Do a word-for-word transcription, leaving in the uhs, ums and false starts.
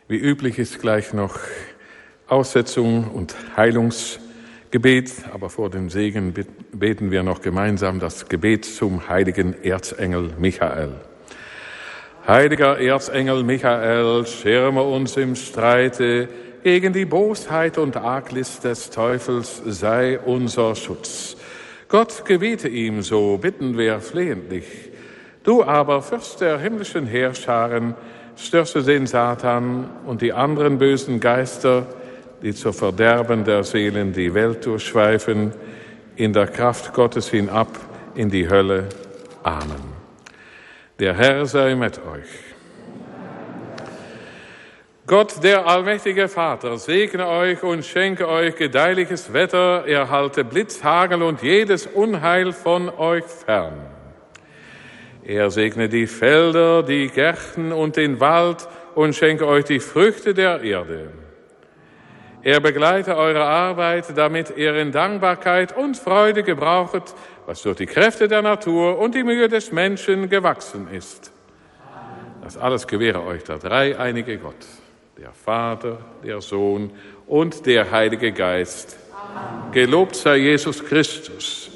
Wie üblich ist gleich noch Aussetzung und Heilungsgebet, aber vor dem Segen beten wir noch gemeinsam das Gebet zum heiligen Erzengel Michael. Heiliger Erzengel Michael, schirme uns im Streite gegen die Bosheit und Arglist des Teufels, sei unser Schutz. Gott gebiete ihm, so bitten wir flehentlich. Du aber, Fürst der himmlischen Heerscharen, stürze den Satan und die anderen bösen Geister, die zur Verderben der Seelen die Welt durchschweifen, in der Kraft Gottes hinab in die Hölle. Amen. Der Herr sei mit euch. Gott, der allmächtige Vater, segne euch und schenke euch gedeihliches Wetter, erhalte Blitz, Hagel und jedes Unheil von euch fern. Er segne die Felder, die Gärten und den Wald und schenke euch die Früchte der Erde. Er begleite eure Arbeit, damit ihr in Dankbarkeit und Freude gebrauchet, was durch die Kräfte der Natur und die Mühe des Menschen gewachsen ist. Das alles gewähre euch der dreieinige Gott, der Vater, der Sohn und der Heilige Geist. Amen. Gelobt sei Jesus Christus.